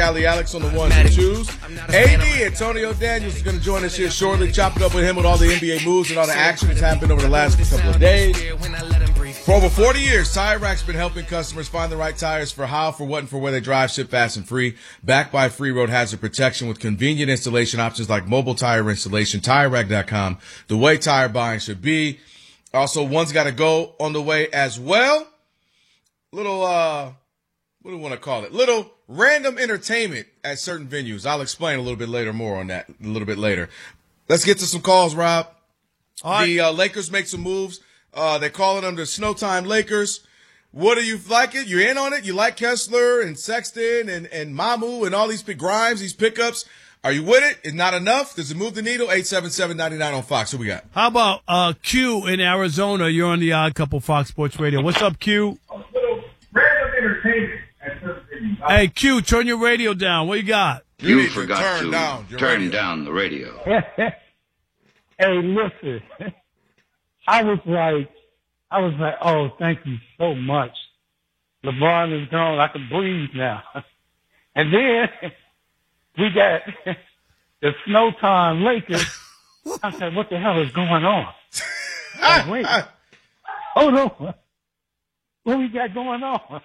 Ali Alex on the ones and twos. AD, Antonio Daniels, is going to join us here shortly. Chop it up with him with all the NBA moves and all the action that's happened over the last couple of days. For over 40 years, Tire Rack's been helping customers find the right tires for how, for what, and for where they drive, ship fast and free. Backed by free road hazard protection with convenient installation options like mobile tire installation. TireRack.com, the way tire buying should be. Also, one's got to go on the way as well. Little, what do we want to call it? Little random entertainment at certain venues. I'll explain a little bit later, more on that a little bit later. Let's get to some calls, Rob. All right. The Lakers make some moves. They're calling them the Snowtime Lakers. What do you like it? You in on it? You like Kessler and Sexton and Mamu and all these Grimes, these pickups? Are you with it? Is not enough? Does it move the needle? 877-99 on Fox. Who we got? How about Q in Arizona? You're on the Odd Couple Fox Sports Radio. What's up, Q? Random entertainment. Hey, Q, turn your radio down. What you got? You forgot to turn down the radio. Hey, listen. I was like, oh, thank you so much. LeBron is gone. I can breathe now. And then we got the Snowtime Lakers. I said, what the hell is going on? Oh, wait. Hold on. What we got going on?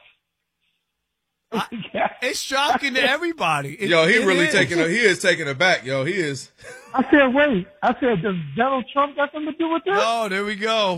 It's shocking to everybody. He is taking it back. Yo, he is. I said, wait. I said, does Donald Trump got something to do with this? Oh, there we go.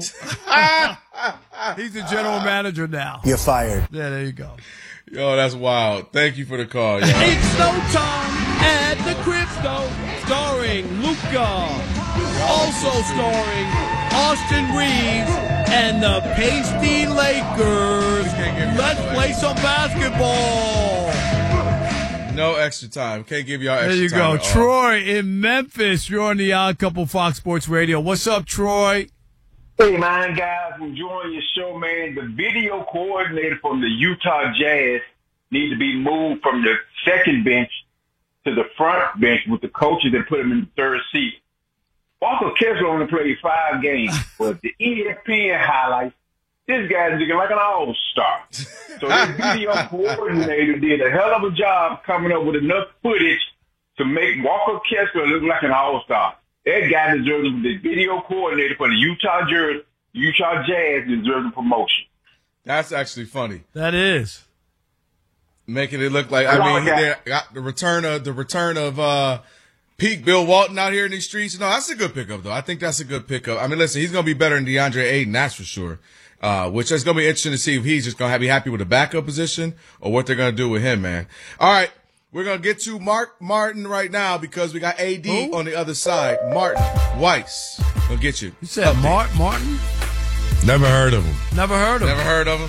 He's the general manager now. You're fired. Yeah, there you go. Yo, that's wild. Thank you for the call. Yo. It's Snowtime at the Crypto, starring Luca. Also starring Austin Reeves and the Pasty Lakers. Let's play some basketball. No extra time. Can't give y'all extra time. There you go. Troy in Memphis. You're on the Odd Couple Fox Sports Radio. What's up, Troy? Hey, man, guys. Enjoying your show, man. The video coordinator from the Utah Jazz needs to be moved from the second bench to the front bench with the coaches that put him in the third seat. Walker Kessler only played 5 games, but the ESPN highlights, this guy's looking like an all-star. So this video coordinator did a hell of a job coming up with enough footage to make Walker Kessler look like an all-star. That guy deserves the video coordinator for the Utah Jazz deserves a promotion. That's actually funny. That is. Making it look like, they got the return of peak Bill Walton out here in these streets. No, that's a good pickup, though. I think that's a good pickup. I mean, listen, he's going to be better than DeAndre Ayton, that's for sure. Which is going to be interesting to see if he's just going to be happy with the backup position or what they're going to do with him, man. All right. We're going to get to Mark Martin right now because we got AD on the other side. Martin Weiss. We'll get you. You said Martin? Never heard of him. Never heard of him.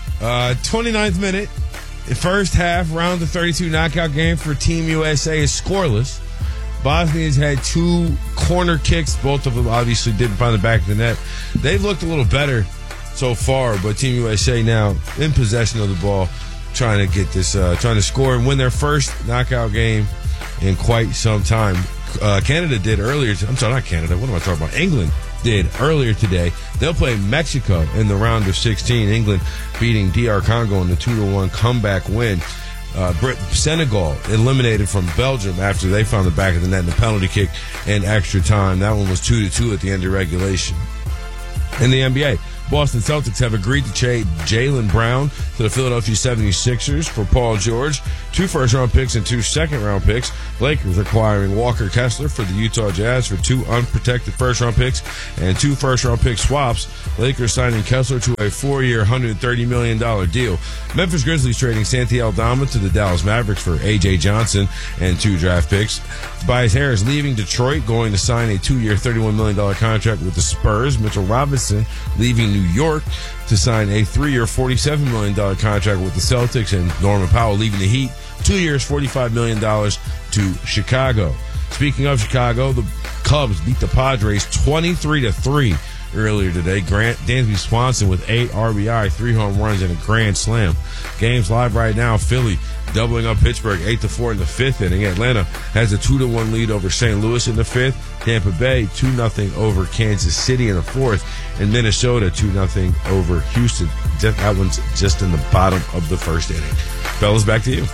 29th minute. The first half, round of 32 knockout game for Team USA is scoreless. Bosnia's had 2 corner kicks. Both of them obviously didn't find the back of the net. They've looked a little better so far, but Team USA now in possession of the ball, trying to score and win their first knockout game in quite some time. Canada did earlier. I'm sorry, not Canada. What am I talking about? England did earlier today. They'll play Mexico in the round of 16. England beating DR Congo in the 2-1 comeback win. Senegal eliminated from Belgium after they found the back of the net in the penalty kick and extra time. That one was 2-2 at the end of regulation. In the NBA, Boston Celtics have agreed to trade Jaylen Brown to the Philadelphia 76ers for Paul George, 2 first-round picks and 2 second-round picks. Lakers acquiring Walker Kessler for the Utah Jazz for 2 unprotected first-round picks and 2 first-round pick swaps. Lakers signing Kessler to a 4-year, $130 million deal. Memphis Grizzlies trading Santi Aldama to the Dallas Mavericks for A.J. Johnson and 2 draft picks. Tobias Harris leaving Detroit, going to sign a 2-year, $31 million contract with the Spurs. Mitchell Robinson leaving New York to sign a 3-year, $47 million contract with the Celtics, and Norman Powell leaving the Heat, 2 years, $45 million to Chicago. Speaking of Chicago, the Cubs beat the Padres 23-3 earlier today. Dansby Swanson with 8 RBI, 3 home runs, and a grand slam. Games live right now. Philly doubling up Pittsburgh 8-4 in the 5th inning. Atlanta has a 2-1 lead over St. Louis in the 5th. Tampa Bay 2-0 over Kansas City in the 4th. And Minnesota 2-0 over Houston. That one's just in the bottom of the 1st inning. Fellas, back to you.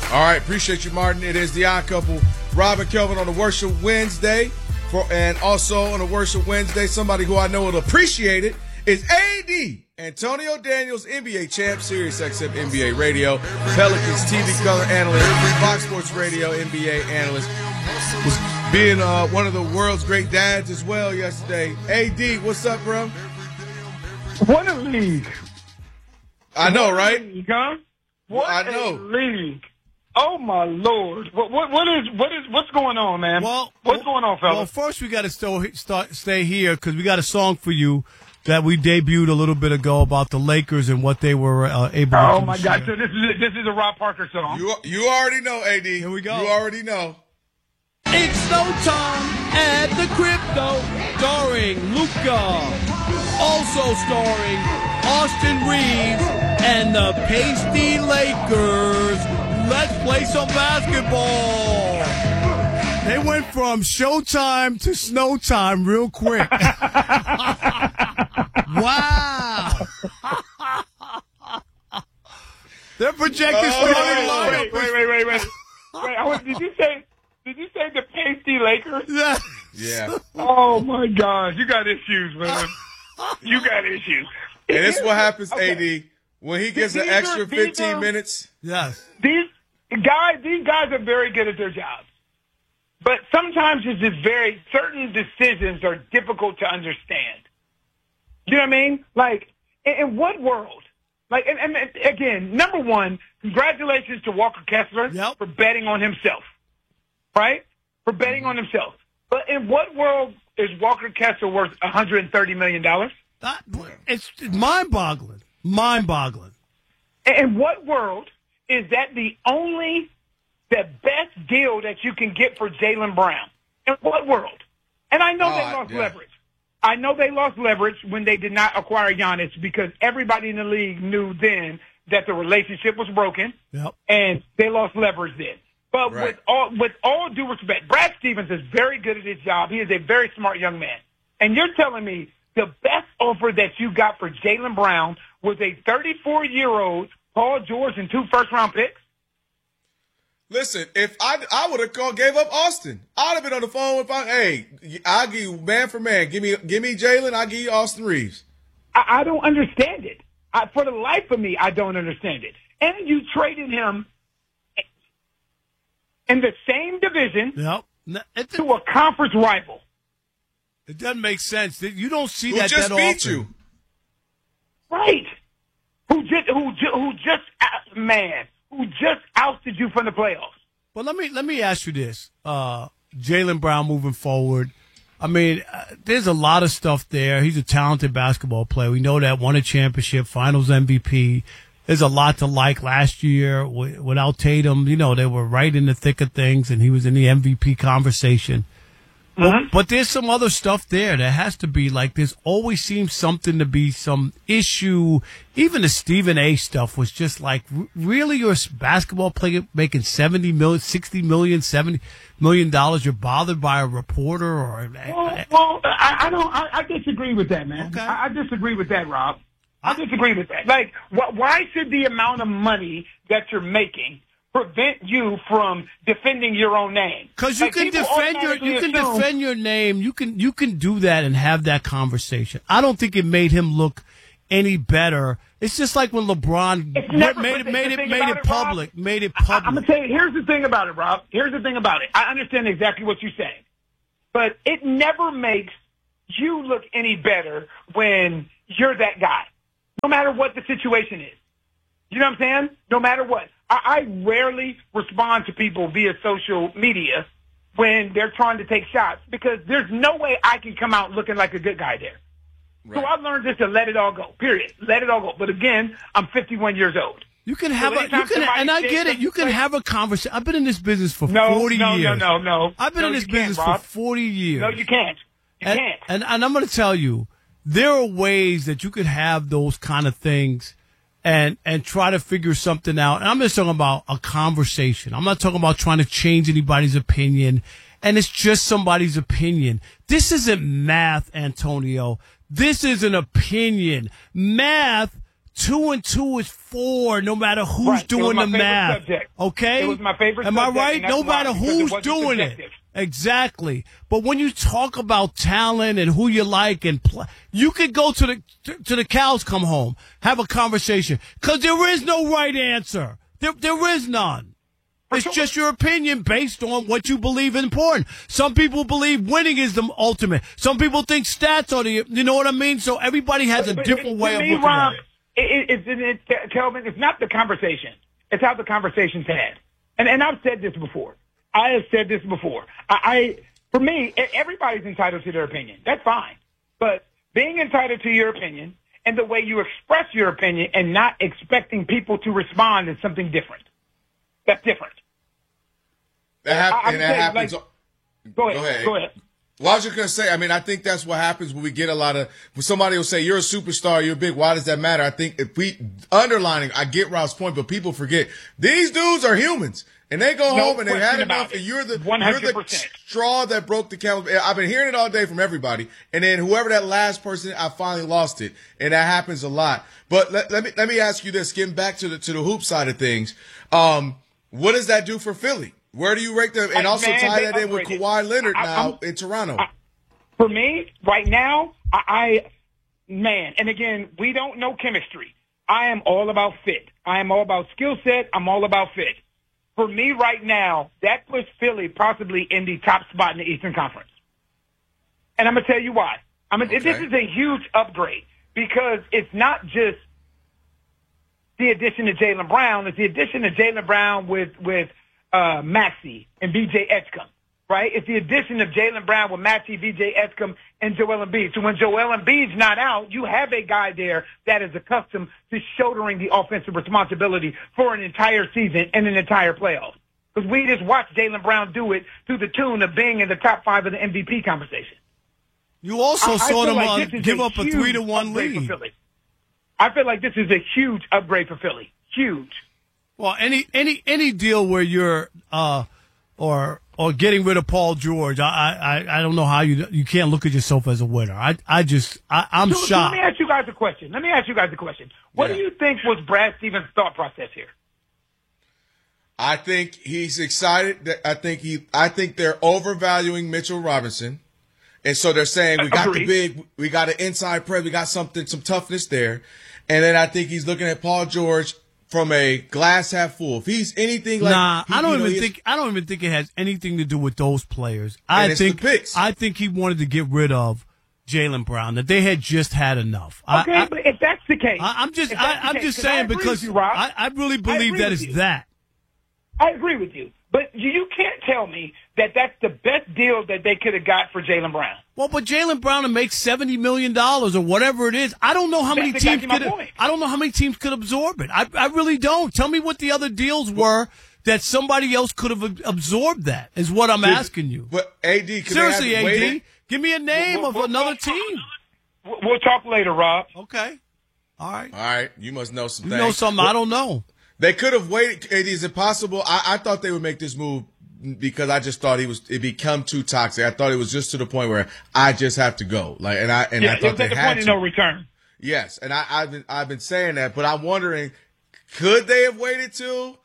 All right, appreciate you, Martin. It is the Odd Couple, Rob and Kelvin on the Worship Wednesday. And also on the Worship Wednesday, somebody who I know will appreciate it is AD, Antonio Daniels, NBA champ, SiriusXM NBA radio, Pelicans TV color analyst, Fox Sports Radio NBA analyst. Was being one of the world's great dads as well yesterday. AD, what's up, bro? What a league. I know, right? League, huh? What I know. a league. Oh my Lord! What's going on, man? What's going on, fellas? Well, first we got to stay here because we got a song for you that we debuted a little bit ago about the Lakers and what they were able to do. Oh my God! So this is a Rob Parker song. You already know, AD. Here we go. You already know. It's Snowtime at the Crypto, starring Luca, also starring Austin Reeves and the Pasty Lakers. Let's play some basketball. They went from Showtime to Snowtime real quick. Wow. Their projected starting lineup. Wait. Did you say the Pasty Lakers? Yeah. Oh my God, you got issues, man. You got issues. And this is what happens, AD, when he gets an extra 15 minutes. Yes. These guys are very good at their jobs. But sometimes it's just certain decisions are difficult to understand. You know what I mean? Like, in what world? Like, and again, number one, congratulations to Walker Kessler for betting on himself. Right? For betting on himself. But in what world is Walker Kessler worth $130 million? It's mind-boggling. Mind-boggling. In what world is that the best deal that you can get for Jaylen Brown? In what world? And I know they lost leverage. I know they lost leverage when they did not acquire Giannis because everybody in the league knew then that the relationship was broken, and they lost leverage then. But with all due respect, Brad Stevens is very good at his job. He is a very smart young man. And you're telling me the best offer that you got for Jaylen Brown was a 34-year-old Paul George and 2 first-round picks? Listen, if I would have gave up Austin. I'd have been on the phone with I'll give you man for man. Give me Jaylen, I'll give you Austin Reeves. I don't understand it. For the life of me, I don't understand it. And you traded him in the same division to a conference rival. It doesn't make sense. You don't see Who that just that beat often. you. Right. Who just ousted you from the playoffs. Well, let me ask you this. Jaylen Brown moving forward. I mean, there's a lot of stuff there. He's a talented basketball player. We know that. Won a championship, finals MVP. There's a lot to like. Last year, without Tatum, they were right in the thick of things, and he was in the MVP conversation. But there's some other stuff there that has to be like, there's always seems something to be some issue. Even the Stephen A stuff was just like, really, you're a basketball player making $70 million, $60 million, $70 million. You're bothered by a reporter or? I disagree with that, man. Okay. I disagree with that, Rob. I disagree with that. Like, why should the amount of money that you're making prevent you from defending your own name? Because you can defend your name. You can do that and have that conversation. I don't think it made him look any better. It's just like when LeBron made it public. I'm gonna tell you. Here's the thing about it, Rob. Here's the thing about it. I understand exactly what you're saying, but it never makes you look any better when you're that guy, no matter what the situation is. You know what I'm saying? No matter what. I rarely respond to people via social media when they're trying to take shots because there's no way I can come out looking like a good guy there. Right. So I've learned just to let it all go, period. Let it all go. But again, I'm 51 years old. You can have and I get it. You can have a conversation. I've been in this business for 40 years. No. I've been in this business for 40 years. No, you can't. You can't. And I'm going to tell you, there are ways that you could have those kind of things and try to figure something out. And I'm just talking about a conversation. I'm not talking about trying to change anybody's opinion. And it's just somebody's opinion. This isn't math, Antonio. This is an opinion. Math 2-2 is 4, no matter who's doing the math. Subject. Okay? It was my favorite Am I subject, right? and that's No why, matter who's doing it. Exactly. But when you talk about talent and who you like and you could go to the cows come home, have a conversation, because there is no right answer. There is none. It's just your opinion based on what you believe is important. Some people believe winning is the ultimate. Some people think stats are the, you know what I mean? So everybody has a different way of looking at it. Kelvin, it's not the conversation. It's how the conversation's had. And I've said this before. I have said this before. For me, everybody's entitled to their opinion. That's fine. But being entitled to your opinion and the way you express your opinion and not expecting people to respond is something different. That's different. That happens. Go ahead. Well, I was just going to say, I mean, I think that's what happens when we get when somebody will say, you're a superstar, you're big, why does that matter? I think I get Rob's point, but people forget, these dudes are humans. And they go home and they had enough, and you're the straw that broke the camel's back. I've been hearing it all day from everybody, and then whoever that last person, I finally lost it, and that happens a lot. But let me ask you this, getting back to the hoop side of things, what does that do for Philly? Where do you rate them? And also tie that in with Kawhi Leonard now in Toronto. For me, right now, and again, we don't know chemistry. I am all about fit. I am all about skill set. I'm all about fit. For me right now, that puts Philly possibly in the top spot in the Eastern Conference. And I'm going to tell you why. This is a huge upgrade because it's not just the addition of Jaylen Brown. It's the addition of Jaylen Brown with Maxey and B.J. Edgecombe, right? It's the addition of Jaylen Brown with Maxey, B.J. Edgecombe, and Joel Embiid. So when Joel Embiid's not out, you have a guy there that is accustomed to shouldering the offensive responsibility for an entire season and an entire playoff. Because we just watched Jaylen Brown do it to the tune of being in the top 5 of the MVP conversation. You also saw them give up a 3-1 lead. I feel like this is a huge upgrade for Philly. Huge. Well, any deal where you're or getting rid of Paul George, I don't know how you can't look at yourself as a winner. I'm shocked. Let me ask you guys a question. What do you think was Brad Stevens' thought process here? I think he's excited. I think they're overvaluing Mitchell Robinson. And so they're saying we got the big, we got an inside press, we got some toughness there. And then I think he's looking at Paul George from a glass half full. If he's anything like, I don't even think it has anything to do with those players. I think he wanted to get rid of Jaylen Brown, that they had just had enough. Okay, but if that's the case, I'm just saying because I really believe that is that. I agree with you. But you can't tell me that that's the best deal that they could have got for Jaylen Brown. Well, but Jaylen Brown to make $70 million or whatever it is, I don't know how many teams could absorb it. I really don't. Tell me what the other deals were that somebody else could have absorbed that, is what I'm asking you. But AD, seriously, AD, give me a name of another team. We'll talk later, Rob. Okay. All right. You must know some things. You know something I don't know. They could have waited. AD, is it possible? I thought they would make this move because I just thought it become too toxic. I thought it was just to the point where I just have to go. I thought they had to. It was at the point of no return. Yes, and I've been saying that, but I'm wondering, could they have waited till,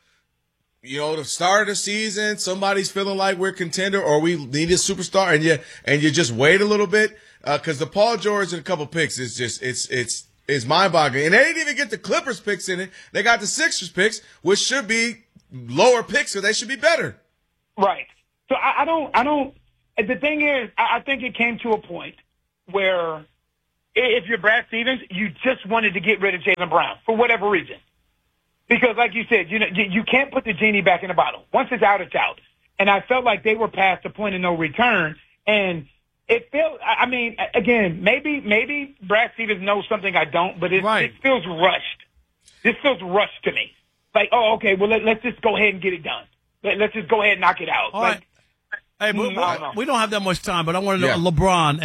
the start of the season? Somebody's feeling like we're a contender or we need a superstar, and you just wait a little bit because the Paul George and a couple picks is just it's mind-boggling. And they didn't even get the Clippers picks in it. They got the Sixers picks, which should be lower picks, so they should be better. Right. So I don't, the thing is, I think it came to a point where if you're Brad Stevens, you just wanted to get rid of Jaylen Brown for whatever reason. Because like you said, you can't put the genie back in the bottle. Once it's out, it's out. And I felt like they were past the point of no return. And it feels, again, maybe Brad Stevens knows something I don't, but it feels rushed. This feels rushed to me. Like, okay, well, let's just go ahead and get it done. Let's just go ahead and knock it out. All right. Hey, we don't have that much time, but I want to know LeBron,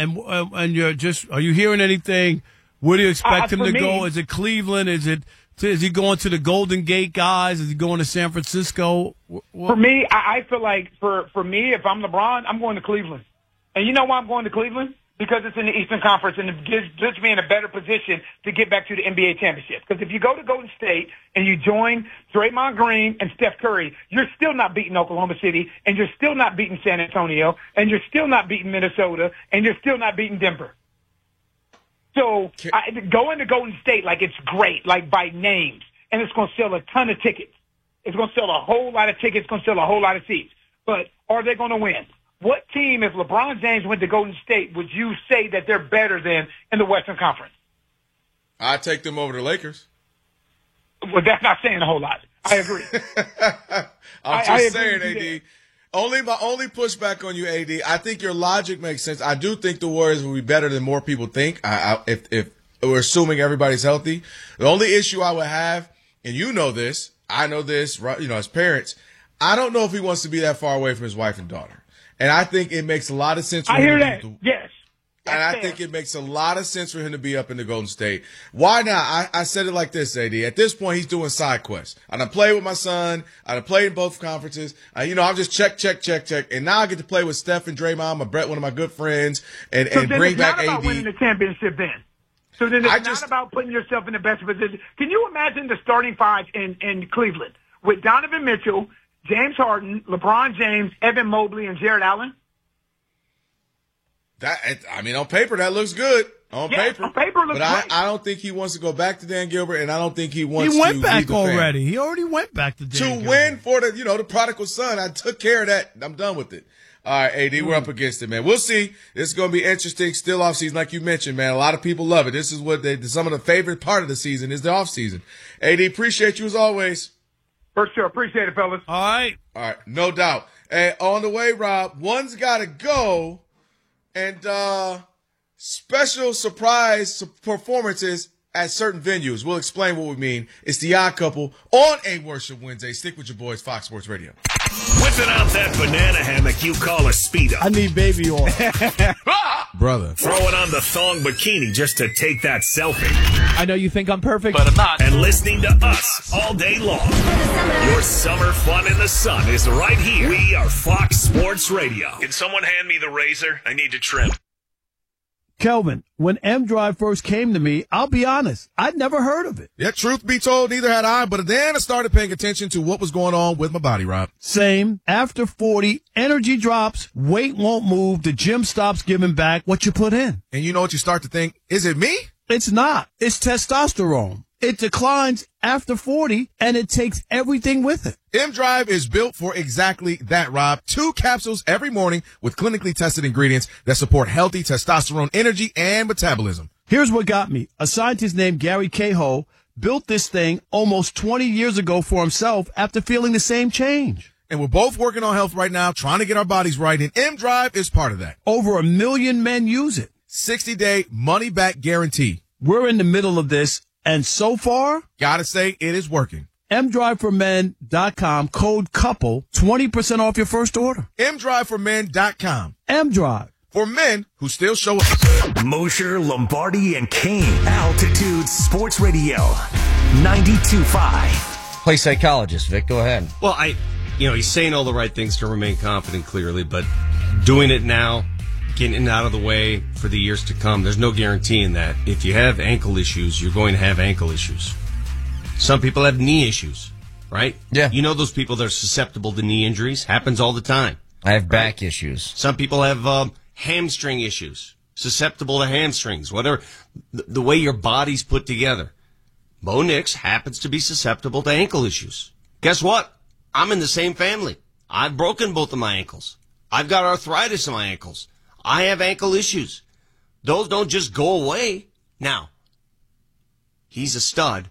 and are you hearing anything? Where do you expect him to go? Is it Cleveland? Is he going to the Golden Gate guys? Is he going to San Francisco? For me, I feel like for me, if I'm LeBron, I'm going to Cleveland. And you know why I'm going to Cleveland? because it's in the Eastern Conference and it puts me in a better position to get back to the NBA championship. Because if you go to Golden State and you join Draymond Green and Steph Curry, you're still not beating Oklahoma City, and you're still not beating San Antonio, and you're still not beating Minnesota, and you're still not beating Denver. So going to Golden State, like, it's great, like, by names, and it's going to sell a ton of tickets. It's going to sell a whole lot of tickets. It's going to sell a whole lot of seats. But are they going to win? What team, if LeBron James went to Golden State, would you say that they're better than in the Western Conference? I'd take them over the Lakers. Well, that's not saying a whole lot. I agree. I'm just saying, AD. My only pushback on you, AD, I think your logic makes sense. I do think the Warriors will be better than more people think. If we're assuming everybody's healthy. The only issue I would have, and you know this, I know this, you know, as parents, I don't know if he wants to be that far away from his wife and daughter. And I think it makes a lot of sense for him. I hear that. Yes. And I think it makes a lot of sense for him to be up in the Golden State. Why not? I said it like this, AD. At this point, he's doing side quests. I done played with my son. I done played in both conferences. I'm just check. And now I get to play with Steph and Draymond, one of my good friends, and bring back AD. So then it's not about winning the championship then. So then it's not about putting yourself in the best position. Can you imagine the starting five in Cleveland with Donovan Mitchell, James Harden, LeBron James, Evan Mobley, and Jared Allen? On paper, that looks good. On paper looks great. I don't think he wants to go back to Dan Gilbert, and I don't think he wants to. He went back already. He already went back to Dan Gilbert. To win for the prodigal son. I took care of that. I'm done with it. All right, AD, we're up against it, man. We'll see. This is going to be interesting. Still off season, like you mentioned, man. A lot of people love it. This is what some of the favorite part of the season is the off season. AD, appreciate you as always. For sure. Appreciate it, fellas. All right. No doubt. And on the way, Rob, one's got to go. And special surprise performances at certain venues. We'll explain what we mean. It's the Odd Couple on a Worship Wednesday. Stick with your boys, Fox Sports Radio. Whipping out that banana hammock you call a Speedo. I need baby oil. Brother. Throwing on the thong bikini just to take that selfie. I know you think I'm perfect, but I'm not. And listening to us all day long. Your summer fun in the sun is right here. We are Fox Sports Radio. Can someone hand me the razor? I need to trim. Kelvin, when M-Drive first came to me, I'll be honest, I'd never heard of it. Yeah, truth be told, neither had I, but then I started paying attention to what was going on with my body, Rob. Same. After 40, energy drops, weight won't move, the gym stops giving back what you put in. And you know what you start to think? Is it me? It's not. It's testosterone. It declines after 40, and it takes everything with it. M-Drive is built for exactly that, Rob. 2 capsules every morning with clinically tested ingredients that support healthy testosterone energy and metabolism. Here's what got me. A scientist named Gary Cahill built this thing almost 20 years ago for himself after feeling the same change. And we're both working on health right now, trying to get our bodies right, and M-Drive is part of that. Over 1 million men use it. 60-day money-back guarantee. We're in the middle of this, and so far, gotta say, it is working. MDriveForMen.com, code COUPLE, 20% off your first order. MDriveForMen.com. M-Drive. For men who still show up. Mosher, Lombardi, and Kane. Altitude Sports Radio. 92.5. Play psychologist, Vic. Go ahead. Well, he's saying all the right things to remain confident, clearly, but doing it now, getting it out of the way for the years to come, there's no guaranteeing that. If you have ankle issues, you're going to have ankle issues. Some people have knee issues, right? Yeah. You know those people that are susceptible to knee injuries? Happens all the time. I have back issues. Some people have hamstring issues, susceptible to hamstrings, whatever. The way your body's put together. Bo Nix happens to be susceptible to ankle issues. Guess what? I'm in the same family. I've broken both of my ankles. I've got arthritis in my ankles. I have ankle issues. Those don't just go away. Now, he's a stud.